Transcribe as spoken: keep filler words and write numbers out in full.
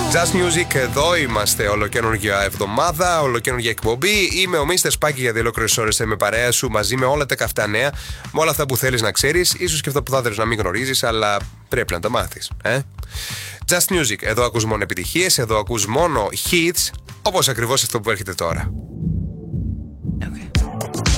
Just Music, εδώ είμαστε. Ολοκαινούργια εβδομάδα, ολοκαινούργια εκπομπή. Είμαι ο μίστερ Spikey για δύο ολόκληρες ώρες. Είμαι παρέα σου μαζί με όλα τα καυτά νέα, με όλα αυτά που θέλεις να ξέρεις. Ίσως και αυτά που θα θέλεις να μην γνωρίζεις, αλλά πρέπει να τα μάθεις. Ε? Just Music, εδώ ακούς μόνο επιτυχίες, εδώ ακούς μόνο hits, όπως ακριβώς αυτό που έρχεται τώρα.